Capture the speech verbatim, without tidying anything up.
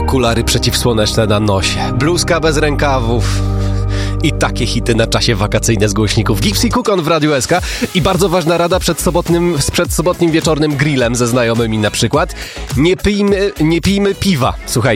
okulary przeciwsłoneczne na nosie, bluzka bez rękawów i takie hity na czasie wakacyjne z głośników. Gypsy Cook on w Radiu S K i bardzo ważna rada przed sobotnim, przed sobotnim wieczornym grillem ze znajomymi na przykład. Nie pijmy, nie pijmy piwa, słuchajcie.